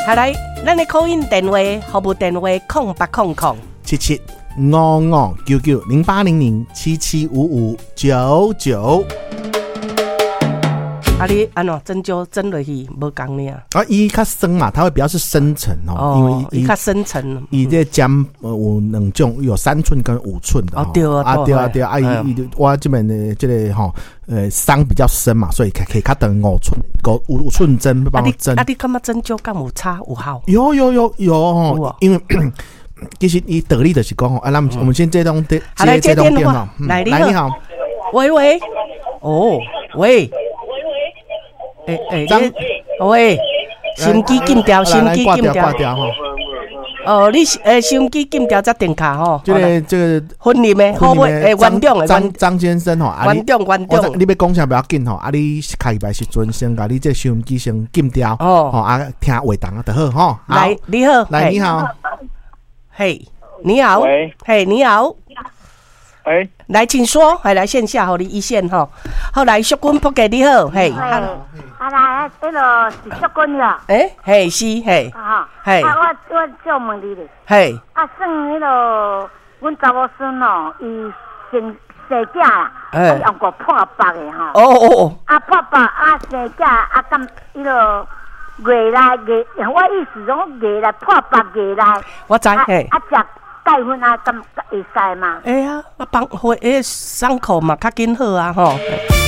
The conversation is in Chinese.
好来，咱的call in电话，服务电话0800-775599。啊，你安怎针灸针落去无共呢？ 啊，伊较深嘛，它会比较是深层哦，因为伊较深层。 伊这针有两种，有3寸跟5寸的。 哦，对啊， 对啊，对啊，我这边的这个吼，伤比较深嘛，所以可以较长5寸针帮我针。 啊，你感觉针灸敢有差有效？ 有哦，因为其实伊道理就是讲吼，啊，我们先接通电话， 来你好， 喂，喂。喂，心机禁掉，心机禁掉吼。哦，你心机禁掉才电卡吼。这个婚礼的好尾园长的张先生吼， 园长， 你要讲啥不要紧吼，啊你开牌时阵先把你这收音机先禁掉，哦，啊听话筒啊就好吼。 来，你好， 来你好， 嘿，你好，嘿，你好。来，请说，来线下吼，你一线吼。好来，淑君仆给你好，嘿。 来，这个是淑君了。 嘿，是，嘿。嘿。 我想问你咧。 嘿。 算迄个，阮查某孙哦，伊生囝啦，用过破腹的吼。 哦。 破腹生囝敢迄个月来，我意思讲月来破腹月来。 我知，嘿。 食钙粉敢会使吗？ 啊，帮伤口嘛较紧好啊，吼。